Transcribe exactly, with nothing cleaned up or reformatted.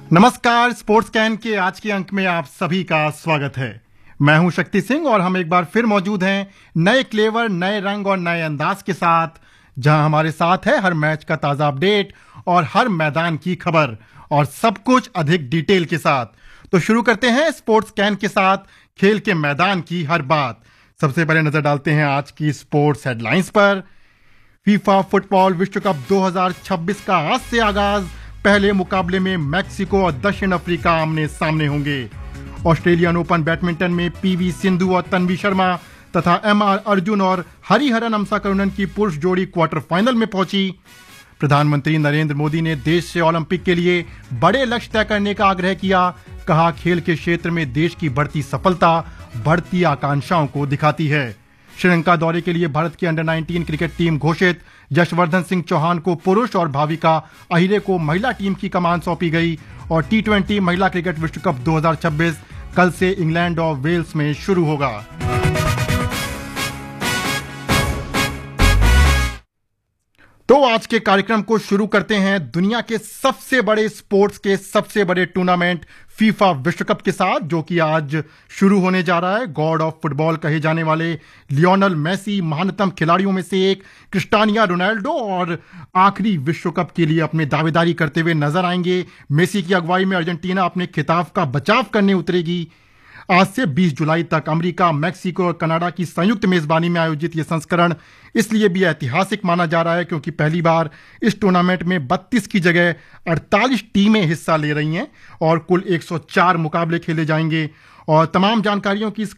नमस्कार, sports can के आज के अंक में आप सभी का स्वागत है। मैं हूं शक्ति सिंह और हम एक बार फिर मौजूद हैं नए क्लेवर, नए रंग और नए अंदाज के साथ, जहां हमारे साथ है हर मैच का ताजा अपडेट और हर मैदान की खबर और सब कुछ अधिक डिटेल के साथ। तो शुरू करते हैं स्पोर्ट्स कैन के साथ खेल के मैदान की हर बात। सबसे पहले नजर डालते हैं आज की स्पोर्ट्स हेडलाइंस पर। फीफा फुटबॉल विश्व कप दो हज़ार छब्बीस का आज से आगाज। पहले मुकाबले में मैक्सिको और दक्षिण अफ्रीका आमने सामने होंगे। ऑस्ट्रेलियन ओपन बैडमिंटन में पीवी सिंधु और तन्वी शर्मा तथा एम आर अर्जुन और हरिहरन अमसाकरुणन की पुरुष जोड़ी क्वार्टर फाइनल में पहुंची। प्रधानमंत्री नरेंद्र मोदी ने देश से ओलंपिक के लिए बड़े लक्ष्य तय करने का आग्रह किया। कहा, खेल के क्षेत्र में देश की बढ़ती सफलता बढ़ती आकांक्षाओं को दिखाती है। श्रीलंका दौरे के लिए भारत की अंडर नाइनटीन क्रिकेट टीम घोषित। यशवर्धन सिंह चौहान को पुरुष और भाविका अहिरे को महिला टीम की कमान सौंपी गई। और टी ट्वेंटी महिला क्रिकेट विश्व कप दो हज़ार छब्बीस कल से इंग्लैंड और वेल्स में शुरू होगा। तो आज के कार्यक्रम को शुरू करते हैं दुनिया के सबसे बड़े स्पोर्ट्स के सबसे बड़े टूर्नामेंट फीफा विश्व कप के साथ, जो कि आज शुरू होने जा रहा है। गॉड ऑफ फुटबॉल कहे जाने वाले लियोनेल मेसी महानतम खिलाड़ियों में से एक, क्रिस्टियानो रोनाल्डो और आखिरी विश्व कप के लिए अपने दावेदारी करते हुए नजर आएंगे। मेसी की अगुवाई में अर्जेंटीना अपने खिताब का बचाव करने उतरेगी। आज से बीस जुलाई तक अमेरिका, मैक्सिको और कनाडा की संयुक्त मेजबानी में आयोजित यह संस्करण इसलिए भी ऐतिहासिक माना जा रहा है क्योंकि पहली बार इस टूर्नामेंट में बत्तीस की जगह अड़तालीस टीमें हिस्सा ले रही हैं और कुल एक सौ चार मुकाबले खेले जाएंगे। और तमाम जानकारियों की